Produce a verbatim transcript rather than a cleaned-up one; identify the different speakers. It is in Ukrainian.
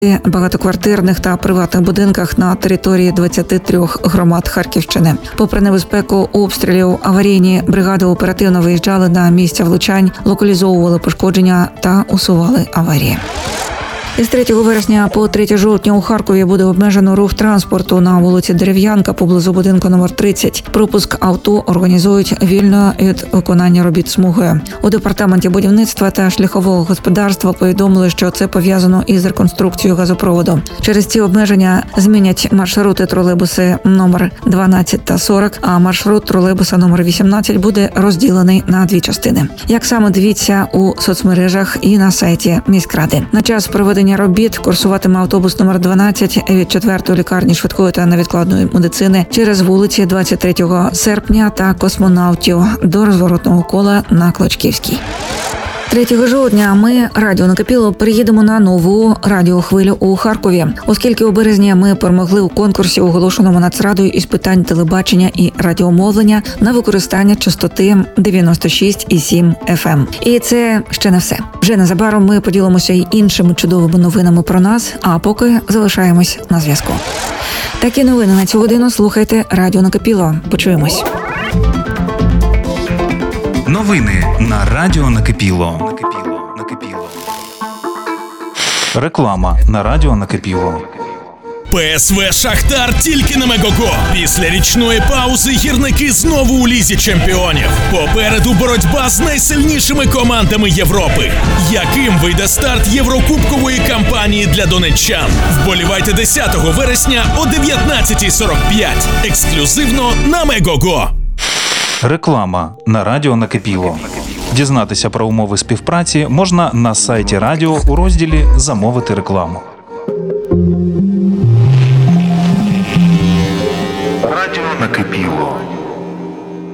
Speaker 1: багатоквартирних та приватних будинках на території двадцяти трьох громад Харківщини. Попри небезпеку обстрілів, аварійні бригади оперативно виїжджали на місця влучань, локалізовували пошкодження та усували аварії. Із третього вересня по третє жовтня у Харкові буде обмежено рух транспорту на вулиці Дерев'янка поблизу будинку номер тридцять. Пропуск авто організують вільно від виконання робіт смугою. У департаменті будівництва та шляхового господарства повідомили, що це пов'язано із реконструкцією газопроводу. Через ці обмеження змінять маршрути тролейбуси номер дванадцять та сорок, а маршрут тролейбуса номер вісімнадцять буде розділений на дві частини. Як саме, дивіться у соцмережах і на сайті міськради. На час проведення робіт курсуватиме автобус номер дванадцять від четвертої лікарні швидкої та невідкладної медицини через вулиці двадцять третього серпня та Космонавтів до розворотного кола на Клочківській. третього жовтня ми, Радіо Накипіло, приїдемо на нову радіохвилю у Харкові, оскільки у березні ми перемогли у конкурсі, оголошеному Нацрадою із питань телебачення і радіомовлення на використання частоти дев'яносто шість і сім еф ем. І це ще не все. Вже незабаром ми поділимося й іншими чудовими новинами про нас, а поки залишаємось на зв'язку. Такі новини на цю годину слухайте Радіо Накипіло. Почуємось.
Speaker 2: Новини на Радіо Накипіло. Накипіло. Накипіло. Реклама на Радіо Накипіло.
Speaker 3: ПСВ «Шахтар» тільки на Мегого. Після річної паузи гірники знову у Лізі чемпіонів. Попереду боротьба з найсильнішими командами Європи. Яким вийде старт Єврокубкової кампанії для донеччан? Вболівайте десятого вересня о дев'ятнадцятій сорок п'ять. Ексклюзивно на Мегого.
Speaker 2: Реклама на Радіо Накипіло. Дізнатися про умови співпраці можна на сайті радіо у розділі «Замовити рекламу». Радіо Накипіло.